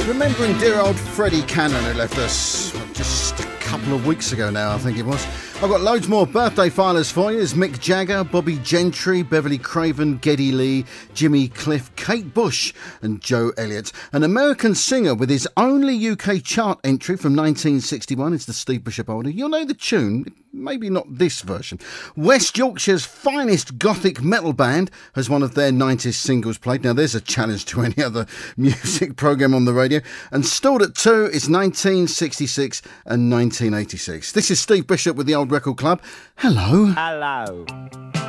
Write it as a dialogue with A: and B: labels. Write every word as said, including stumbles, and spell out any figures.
A: Remembering dear old Freddie Cannon, who left us just a couple of weeks ago now, I think it was. I've got loads more birthday filers for you. There's Mick Jagger, Bobby Gentry, Beverly Craven, Geddy Lee, Jimmy Cliff, Kate Bush and Joe Elliott. An American singer with his only U K chart entry from nineteen sixty-one is the Steve Bishop oldie. You'll know the tune, maybe not this version. West Yorkshire's finest gothic metal band has one of their nineties singles played. Now there's a challenge to any other music programme on the radio. And stalled at two is nineteen sixty-six and nineteen eighty-six. This is Steve Bishop with the Old Record Club. Hello.
B: Hello.